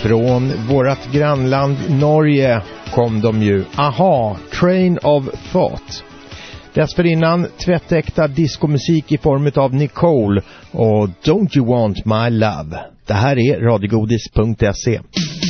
Från vårat grannland Norge kom de ju. Aha, Train of Thought. Dessförinnan tvättäkta diskomusik i form av Nicole och Don't You Want My Love. Det här är radiogodis.se.